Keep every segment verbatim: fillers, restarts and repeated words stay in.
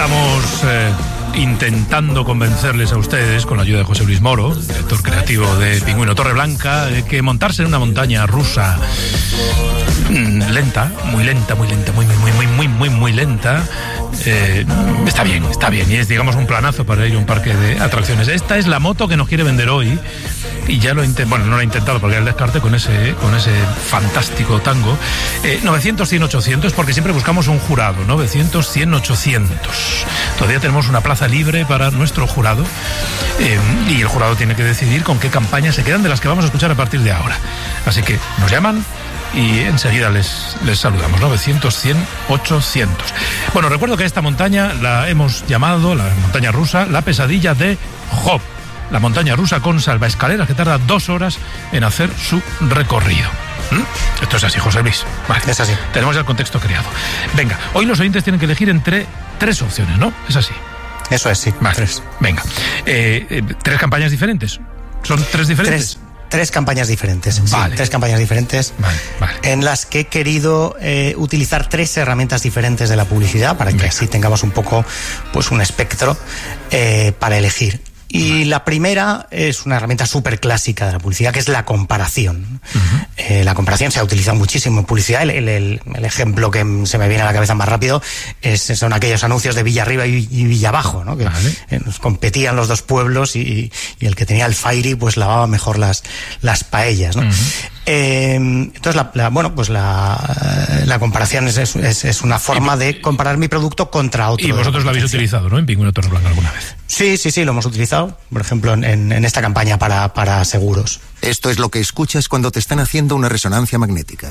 Estamos eh, intentando convencerles a ustedes, con la ayuda de José Luis Moro, director creativo de Pingüino Torreblanca, de que montarse en una montaña rusa mmm, lenta, muy lenta, muy lenta, muy, muy, muy, muy, muy, muy lenta, eh, está bien, está bien. Y es, digamos, un planazo para ir a un parque de atracciones. Esta es la moto que nos quiere vender hoy. Y ya lo he intentado, bueno, no lo he intentado porque era el descarte con ese, con ese fantástico tango. Eh, novecientos, cien, ochocientos, porque siempre buscamos un jurado. novecientos, cien, ochocientos. Todavía tenemos una plaza libre para nuestro jurado. Eh, y el jurado tiene que decidir con qué campañas se quedan, de las que vamos a escuchar a partir de ahora. Así que nos llaman y enseguida les, les saludamos. novecientos, cien, ochocientos. Bueno, recuerdo que esta montaña la hemos llamado, la montaña rusa, la pesadilla de Job. La montaña rusa con salvaescaleras que tarda dos horas en hacer su recorrido. ¿Mm? Esto es así, José Luis. Vale. Es así. Tenemos ya el contexto creado. Venga, hoy los oyentes tienen que elegir entre tres opciones, ¿no? Es así. Eso es, sí. Vale. Tres. Venga. Eh, eh, ¿Tres campañas diferentes? ¿Son tres diferentes? Tres. Tres campañas diferentes, vale. sí, tres campañas diferentes vale, vale. en las que he querido eh, utilizar tres herramientas diferentes de la publicidad para que Venga. así tengamos un poco, pues, un espectro eh, para elegir. Y la primera es una herramienta súper clásica de la publicidad, que es la comparación. Uh-huh. Eh, la comparación se ha utilizado muchísimo en publicidad. El, el, el ejemplo que se me viene a la cabeza más rápido es, son aquellos anuncios de Villarriba y, y Villabajo, ¿no? Que vale. eh, nos competían los dos pueblos y, y el que tenía el Fairy pues lavaba mejor las, las paellas, ¿no? Uh-huh. Eh, entonces, la, la, bueno, pues la, la comparación es, es, es una forma de comparar mi producto contra otro. Y vosotros lo habéis utilizado, ¿no? En Pingüino Torreblanca alguna vez. Sí, sí, sí, lo hemos utilizado, por ejemplo, en, en esta campaña para, para seguros. Esto es lo que escuchas cuando te están haciendo una resonancia magnética.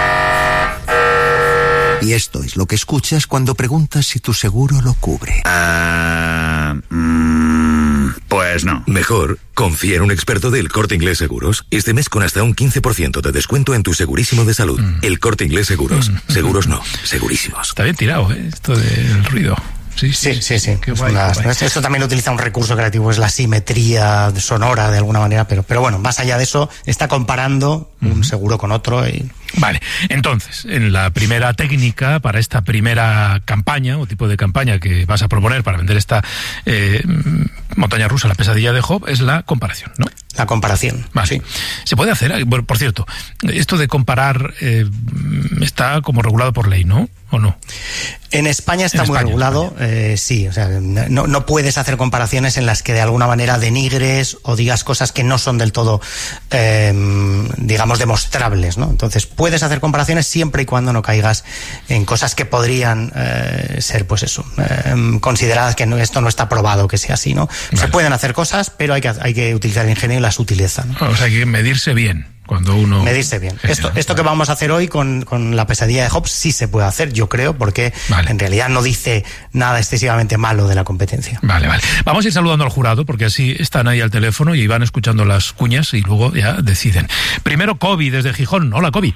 Y esto es lo que escuchas cuando preguntas si tu seguro lo cubre. Uh, mm, pues no. Mejor, confía en un experto del Corte Inglés Seguros. Este mes con hasta un quince por ciento de descuento en tu segurísimo de salud. Mm. El Corte Inglés Seguros. Mm. Seguros no, segurísimos. Está bien tirado, ¿eh? Esto del ruido. Sí, sí, sí, sí, sí. Qué es guay, una, qué guay. Esto también utiliza un recurso creativo, es la simetría sonora de alguna manera, pero, pero bueno, más allá de eso, está comparando uh-huh. un seguro con otro. Y... Vale, entonces, en la primera técnica para esta primera campaña, o tipo de campaña que vas a proponer para vender esta eh, montaña rusa, la pesadilla de Job, es la comparación, ¿no? La comparación. Vale. Sí. Se puede hacer, bueno, por cierto, esto de comparar eh, está como regulado por ley, ¿no? ¿O no? En España está en muy España, regulado, España. Eh, sí, o sea, no, no puedes hacer comparaciones en las que de alguna manera denigres o digas cosas que no son del todo, eh, digamos, demostrables, ¿no? Entonces, puedes hacer comparaciones siempre y cuando no caigas en cosas que podrían eh, ser, pues eso, eh, consideradas que no, esto no está probado que sea así, ¿no? Vale. Se pueden hacer cosas, pero hay que, hay que utilizar el ingenio y las utiliza, ¿no? O sea, hay que medirse bien. Cuando uno... Medirse bien. Esto, esto que vamos a hacer hoy con, con la pesadilla de Job sí se puede hacer, yo creo, porque vale. en realidad no dice nada excesivamente malo de la competencia. Vale, vale. Vamos a ir saludando al jurado, porque así están ahí al teléfono y van escuchando las cuñas y luego ya deciden. Primero, Kobi, desde Gijón. Hola, Kobi.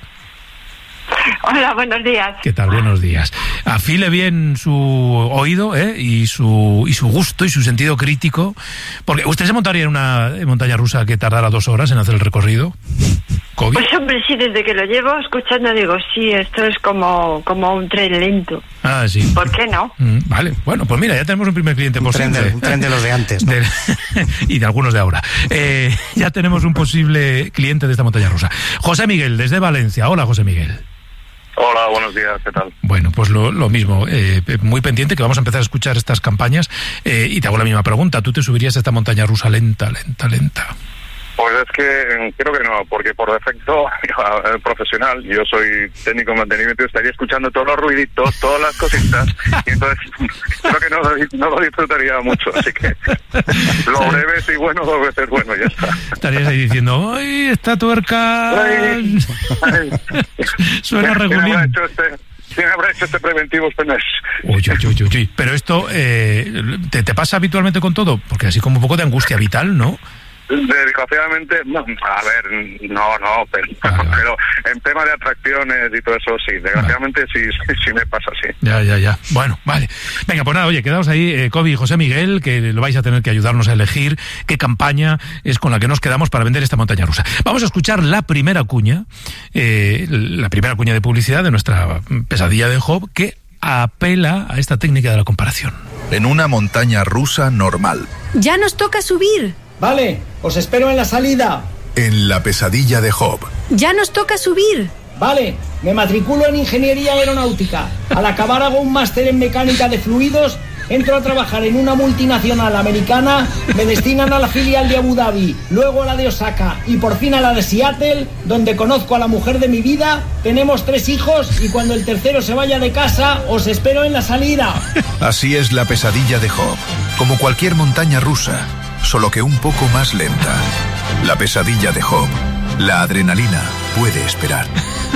Hola, buenos días. ¿Qué tal? Buenos días. Afile bien su oído, ¿eh? y su y su gusto y su sentido crítico, porque usted se montaría en una montaña rusa que tardara dos horas en hacer el recorrido. ¿Kobi? Pues hombre, sí, desde que lo llevo escuchando digo, sí, esto es como, como un tren lento. Ah, sí. ¿Por qué no? Mm, vale, bueno, pues mira, ya tenemos un primer cliente un posible. Tren de, un tren de los de antes, ¿no? De, y de algunos de ahora. Eh, ya tenemos un posible cliente de esta montaña rusa. José Miguel, desde Valencia. Hola, José Miguel. Hola, buenos días, ¿qué tal? Bueno, pues lo, lo mismo, eh, muy pendiente que vamos a empezar a escuchar estas campañas eh, y te hago la misma pregunta. ¿Tú te subirías a esta montaña rusa lenta, lenta, lenta? Pues es que creo que no, porque por defecto, yo, profesional, yo soy técnico de mantenimiento y estaría escuchando todos los ruiditos, todas las cositas, y entonces creo que no, no lo disfrutaría mucho, así que lo breve es y bueno, dos veces bueno, ya está. Estarías ahí diciendo, ¡ay, esta tuerca! Ay, ay. Suena regulín. ¿Quién habrá hecho este preventivo este mes? Uy, uy, uy, uy. Pero esto, eh, ¿te, ¿te pasa habitualmente con todo? Porque así como un poco de angustia vital, ¿no? Desgraciadamente, no, a ver, no, no, pero, vale, pero en tema de atracciones y todo eso, sí, desgraciadamente vale. sí, sí me pasa así. Ya, ya, ya. Bueno, vale. Venga, pues nada, oye, quedaos ahí, eh, Kobi y José Miguel, que lo vais a tener que ayudarnos a elegir qué campaña es con la que nos quedamos para vender esta montaña rusa. Vamos a escuchar la primera cuña, eh, la primera cuña de publicidad de nuestra pesadilla de Job, que apela a esta técnica de la comparación. en una montaña rusa normal. Ya nos toca subir. Vale, os espero en la salida. En la pesadilla de Job. Ya nos toca subir. Vale, me matriculo en Ingeniería Aeronáutica. Al acabar hago un máster en Mecánica de Fluidos, entro a trabajar en una multinacional americana, me destinan a la filial de Abu Dhabi, luego a la de Osaka y por fin a la de Seattle, donde conozco a la mujer de mi vida, tenemos tres hijos y cuando el tercero se vaya de casa, os espero en la salida. Así es la pesadilla de Job, como cualquier montaña rusa, solo que un poco más lenta. La pesadilla de Job. La adrenalina puede esperar.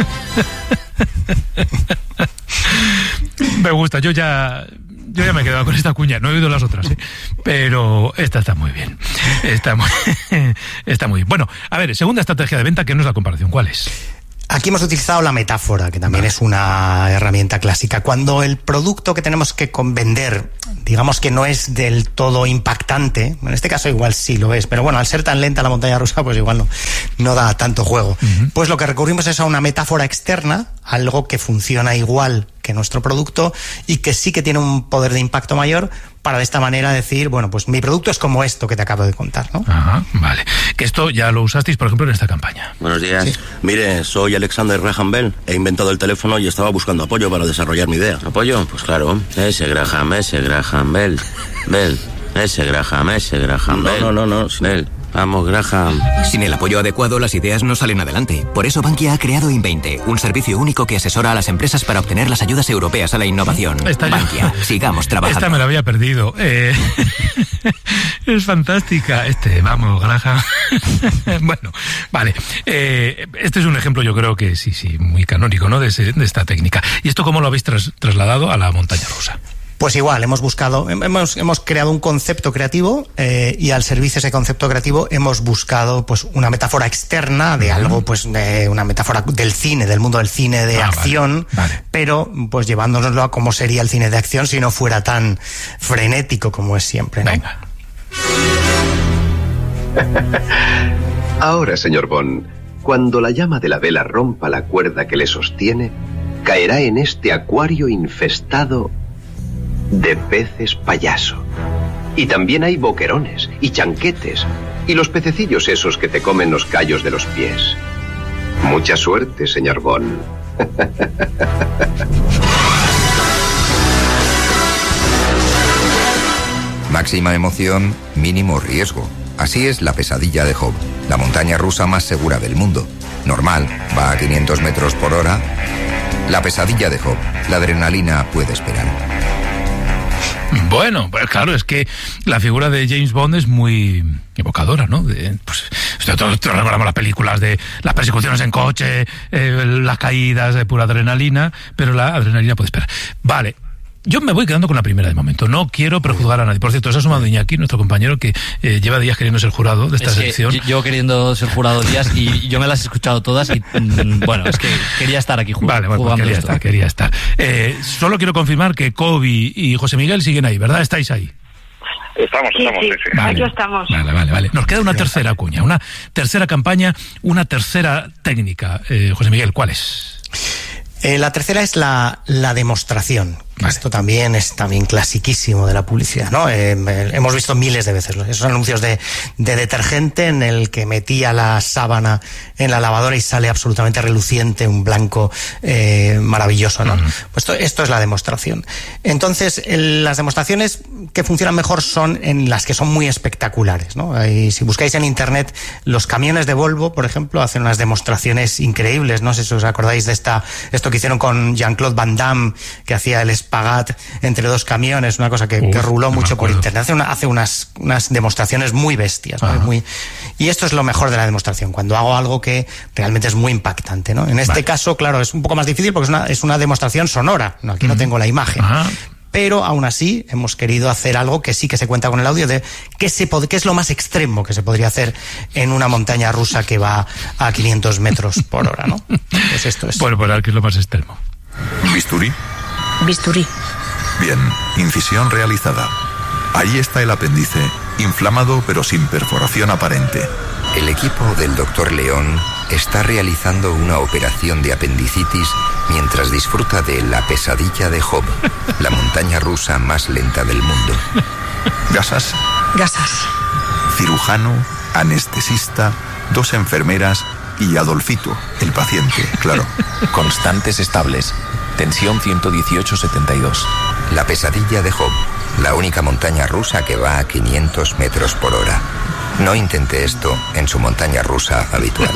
Me gusta, yo ya yo ya me he quedado con esta cuña, no he oído las otras, ¿eh? Pero esta está muy bien. Está muy, está muy bien. Bueno, a ver, segunda estrategia de venta, que no es la comparación, ¿cuál es? Aquí hemos utilizado la metáfora, que también vale. es una herramienta clásica. Cuando el producto que tenemos que vender, digamos que no es del todo impactante, en este caso igual sí lo es, pero bueno, al ser tan lenta la montaña rusa, pues igual no, no da tanto juego. Uh-huh. Pues lo que recurrimos es a una metáfora externa, algo que funciona igual que nuestro producto y que sí que tiene un poder de impacto mayor, para de esta manera decir, bueno, pues mi producto es como esto que te acabo de contar, ¿no? Ajá, vale. Que esto ya lo usasteis, por ejemplo, en esta campaña. Buenos días. Sí. Mire, soy Alexander Graham Bell. He inventado el teléfono y estaba buscando apoyo para desarrollar mi idea. ¿Apoyo? Pues claro. Ese Graham, ese Graham Bell. Bell. Ese Graham, ese Graham Bell. No, no, no, no. Bell. Vamos, Graham. Sin el apoyo adecuado, las ideas no salen adelante. Por eso Bankia ha creado Inveinte, un servicio único que asesora a las empresas para obtener las ayudas europeas a la innovación. Esta Bankia, yo... sigamos trabajando. Esta me la había perdido. Eh... es fantástica. Este, vamos, Graham. Bueno, vale. Eh, este es un ejemplo, yo creo que sí, sí, muy canónico, ¿no? De, ese, de esta técnica. ¿Y esto cómo lo habéis tras, trasladado a la montaña rusa? Pues igual, hemos buscado, hemos, hemos creado un concepto creativo eh, y al servicio de ese concepto creativo hemos buscado pues una metáfora externa de uh-huh. algo, pues de una metáfora del cine, del mundo del cine de ah, acción, vale, vale. pero pues llevándonoslo a cómo sería el cine de acción si no fuera tan frenético como es siempre, ¿no? Venga. Ahora, señor Bond, cuando la llama de la vela rompa la cuerda que le sostiene, caerá en este acuario infestado de peces payaso. Y también hay boquerones y chanquetes y los pececillos esos que te comen los callos de los pies. Mucha suerte, señor Bond. Máxima emoción, mínimo riesgo. Así es la pesadilla de Job, la montaña rusa más segura del mundo. Normal, va a quinientos metros por hora. La pesadilla de Job, la adrenalina puede esperar. Bueno, pues claro, es que la figura de James Bond es muy evocadora, ¿no? De, pues, todos recordamos las películas de las persecuciones en coche, eh, las caídas de pura adrenalina, pero la adrenalina puede esperar. Vale. Yo me voy quedando con la primera de momento. No quiero prejuzgar a nadie. Por cierto, se ha sumado Iñaki, nuestro compañero, que eh, lleva días queriendo ser jurado de esta es que sección. Yo queriendo ser jurado días y yo me las he escuchado todas y mm, bueno, es que quería estar aquí jugando. Vale, bueno, jugando quería esto. estar, quería estar. Eh, solo quiero confirmar que Kobe y José Miguel siguen ahí, ¿verdad? ¿Estáis ahí? Estamos, sí, estamos, sí, sí, sí. Vale, aquí estamos. Vale, vale, vale. Nos queda una tercera cuña, una tercera campaña, una tercera técnica. Eh, José Miguel, ¿cuál es? Eh, la tercera es la, la demostración. Vale. Esto también es también clasiquísimo de la publicidad, ¿no? Eh, hemos visto miles de veces esos anuncios de, de detergente en el que metía la sábana en la lavadora y sale absolutamente reluciente, un blanco eh, maravilloso, ¿no? Uh-huh. Pues esto, esto es la demostración. Entonces, el, las demostraciones que funcionan mejor son en las que son muy espectaculares, ¿no? Y si buscáis en internet, los camiones de Volvo, por ejemplo, hacen unas demostraciones increíbles. No sé si os acordáis de esta, esto que hicieron con Jean-Claude Van Damme, que hacía el espagat entre dos camiones, una cosa que, Uf, que ruló no mucho por internet. Hace, una, hace unas, unas demostraciones muy bestias, ¿no? Muy, y esto es lo mejor de la demostración, cuando hago algo que realmente es muy impactante, ¿no? En este vale. caso, claro, es un poco más difícil porque es una, es una demostración sonora, ¿no? Aquí uh-huh. no tengo la imagen. Ajá. Pero aún así hemos querido hacer algo que sí que se cuenta con el audio de qué, se pod- qué es lo más extremo que se podría hacer en una montaña rusa que va a quinientos metros por hora, ¿no? Pues esto es. Bueno, pues ¿qué es lo más extremo? ¿Bisturí? Bisturí. Bien, incisión realizada. Ahí está el apéndice, inflamado pero sin perforación aparente. El equipo del doctor León está realizando una operación de apendicitis mientras disfruta de La pesadilla de Job, la montaña rusa más lenta del mundo. Gasas. Gasas. Cirujano, anestesista, dos enfermeras y Adolfito, el paciente, claro. Constantes estables. Tensión ciento dieciocho setenta y dos. La pesadilla de Job, la única montaña rusa que va a quinientos metros por hora. No intente esto en su montaña rusa habitual.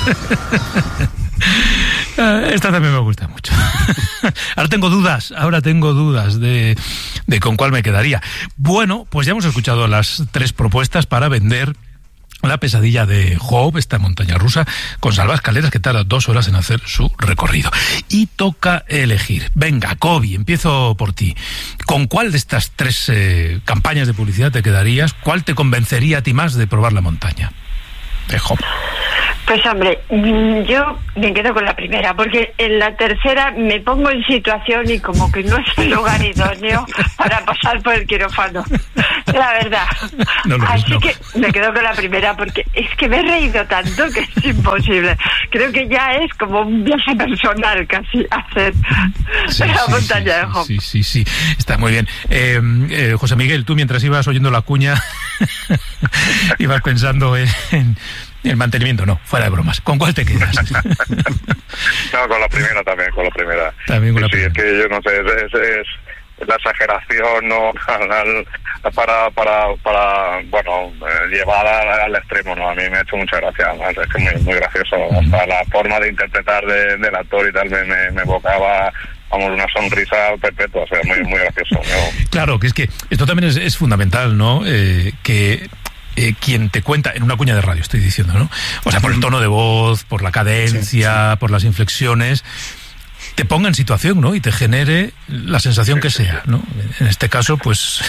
Esta también me gusta mucho. Ahora tengo dudas, ahora tengo dudas de, de con cuál me quedaría. Bueno, pues ya hemos escuchado las tres propuestas para vender La pesadilla de Job, esta montaña rusa con salvaescaleras que tarda dos horas en hacer su recorrido. Y toca elegir. Venga, Kobi, empiezo por ti. ¿Con cuál de estas tres eh, campañas de publicidad te quedarías? ¿Cuál te convencería a ti más de probar la montaña de Job? Pues hombre, yo me quedo con la primera, porque en la tercera me pongo en situación y como que no es el lugar idóneo para pasar por el quirófano, la verdad. No, no, Así no. que me quedo con la primera, porque es que me he reído tanto que es imposible. Creo que ya es como un viaje personal casi hacer sí, la sí, montaña sí, de Job. Sí, sí, sí, está muy bien. Eh, eh, José Miguel, tú mientras ibas oyendo la cuña ibas pensando en... en el mantenimiento, no, fuera de bromas. ¿Con cuál te quedas? No, con la primera también, con la primera. También con la sí, primera. Es que yo no sé, es, es, es la exageración, ¿no? Al, para, para, para, bueno, llevada al, al extremo, ¿no? A mí me ha hecho mucha gracia, además, es que es muy, muy gracioso. O sea, la forma de interpretar de, del actor y tal me, me, me evocaba... Vamos, una sonrisa perpetua, o sea, muy, muy gracioso, ¿no? Claro, que es que esto también es, es fundamental, ¿no? Eh, que... Eh, quien te cuenta, en una cuña de radio estoy diciendo, ¿no? O sea, por el tono de voz, por la cadencia, sí, sí. por las inflexiones, te ponga en situación, ¿no? Y te genere la sensación sí, que sí, sea, ¿no? En este caso, pues...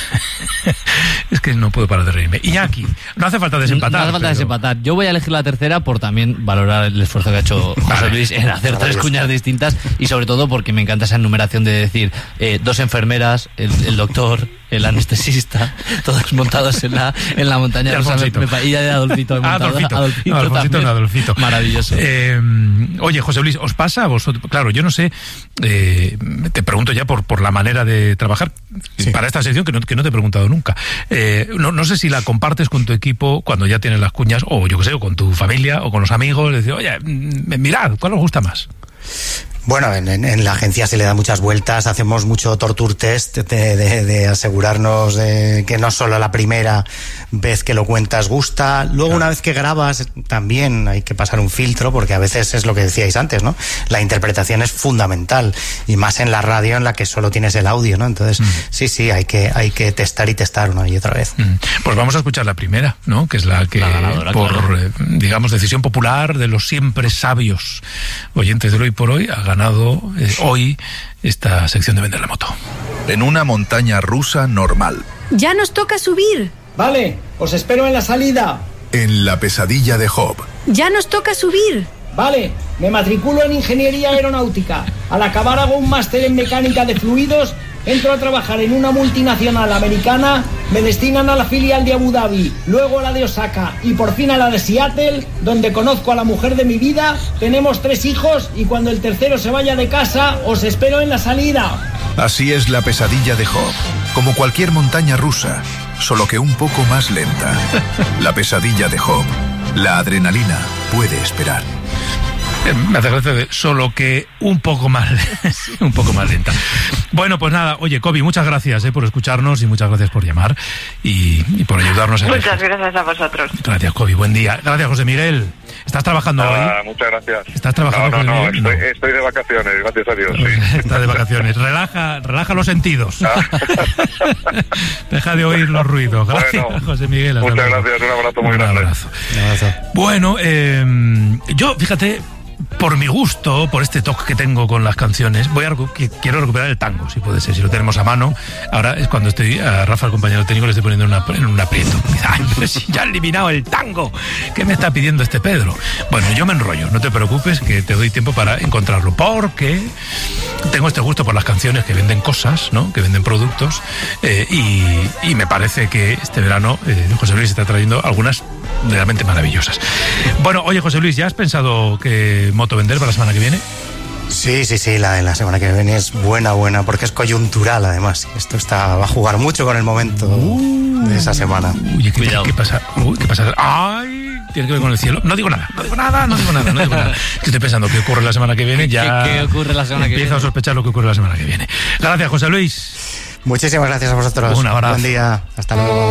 es que no puedo parar de reírme. Iñaki, no hace falta desempatar. No hace falta pero... desempatar. Yo voy a elegir la tercera por también valorar el esfuerzo que ha hecho José vale. Luis en hacer tres cuñas distintas y sobre todo porque me encanta esa enumeración de decir eh, dos enfermeras, el, el doctor... el anestesista, todos montados en la en la montaña rusa. Y de Adolfito. Ah, Adolfito. Adolfito, no, Adolfito, no, Adolfito. Maravilloso. Eh, oye, José Luis, ¿os pasa a vosotros? Claro, yo no sé, eh, te pregunto ya por, por la manera de trabajar sí. para esta sección que no, que no te he preguntado nunca. Eh, no, no sé si la compartes con tu equipo cuando ya tienes las cuñas, o yo qué sé, o con tu familia, o con los amigos, decir, oye, mirad, ¿cuál os gusta más? Bueno, en, en, en la agencia se le da muchas vueltas, hacemos mucho torture test de, de, de asegurarnos de que no solo la primera vez que lo cuentas gusta, luego claro. una vez que grabas también hay que pasar un filtro, porque a veces es lo que decíais antes, ¿no? La interpretación es fundamental, y más en la radio en la que solo tienes el audio, ¿no? Entonces, mm. sí, sí, hay que, hay que testar y testar una y otra vez. Mm. Pues vamos a escuchar la primera, ¿no? Que es la que, la ganadora, por, claro. eh, digamos, decisión popular de los siempre sabios oyentes del Hoy por Hoy, ha ganado eh, hoy esta sección de Vender la Moto. En una montaña rusa normal. Ya nos toca subir. Vale, os espero en la salida. En La pesadilla de Job. Ya nos toca subir. Vale, me matriculo en Ingeniería Aeronáutica. Al acabar hago un máster en Mecánica de Fluidos. Entro a trabajar en una multinacional americana, me destinan a la filial de Abu Dhabi, luego a la de Osaka y por fin a la de Seattle, donde conozco a la mujer de mi vida, tenemos tres hijos y cuando el tercero se vaya de casa, os espero en la salida. Así es La pesadilla de Job, como cualquier montaña rusa, solo que un poco más lenta. La pesadilla de Job, la adrenalina puede esperar. Me hace gracia de solo que un poco más un poco más lenta. Bueno, pues nada, oye, Kobi, muchas gracias eh, por escucharnos y muchas gracias por llamar y, y por ayudarnos a Muchas elegir. Gracias a vosotros. Gracias, Kobi, buen día. Gracias, José Miguel. ¿Estás trabajando ah, hoy? Muchas gracias. ¿Estás trabajando? No, no, no, Miguel? estoy, no, estoy de vacaciones, gracias a Dios. Sí. Estás de vacaciones. Relaja, relaja los sentidos. Ah. Deja de oír los ruidos. Gracias, bueno, José Miguel. Muchas luego. gracias, un abrazo muy un grande. Abrazo. Un abrazo. Bueno, eh, yo, fíjate... Por mi gusto, por este toque que tengo con las canciones, voy a recu- que quiero recuperar el tango, si puede ser, si lo tenemos a mano. Ahora es cuando estoy a Rafa, el compañero técnico, le estoy poniendo una, en un aprieto. Ay, pero si ya he eliminado el tango, ¿qué me está pidiendo este Pedro? Bueno, yo me enrollo, no te preocupes, que te doy tiempo para encontrarlo, porque tengo este gusto por las canciones que venden cosas, ¿no? Que venden productos, eh, y, y me parece que este verano eh, José Luis está trayendo algunas realmente maravillosas. Bueno, oye, José Luis, ¿ya has pensado qué moto vender para la semana que viene? Sí, sí, sí, la de la semana que viene es buena, buena, porque es coyuntural además. Esto está va a jugar mucho con el momento uh, de esa semana. Uy, ¿qué, ¿qué, ¿qué pasa? Uy, ¿qué pasa? ¡Ay! Tiene que ver con el cielo. No digo nada, no digo nada, no digo nada, no digo nada. Estoy pensando qué ocurre la semana que viene, ya... ¿Qué, qué ocurre la semana que viene? Empiezo a sospechar lo que ocurre la semana que viene. Gracias, José Luis. Muchísimas gracias a vosotros. Un abrazo. Buen día. Hasta luego.